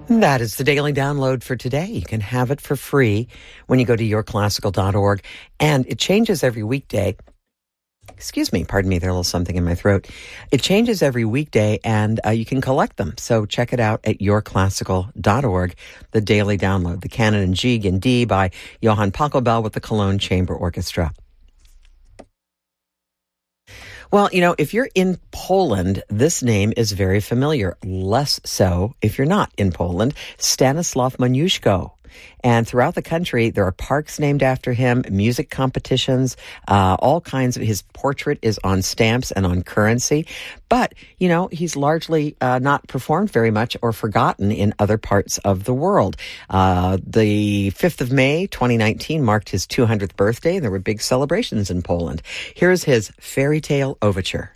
That is the daily download for today. You can have it for free when you go to yourclassical.org, and it changes every weekday. Excuse me, pardon me, there's a little something in my throat. It changes every weekday, and you can collect them. So check it out at yourclassical.org, the daily download, the Canon in G and D by Johann Pachelbel with the Cologne Chamber Orchestra. Well, you know, if you're in Poland, this name is very familiar. Less so if you're not in Poland. Stanisław Moniuszko. And throughout the country, there are parks named after him, music competitions, all kinds of. His portrait is on stamps and on currency. But, you know, he's largely not performed very much or forgotten in other parts of the world. The 5th of May, 2019, marked his 200th birthday, and there were big celebrations in Poland. Here's his Fairy Tale Overture.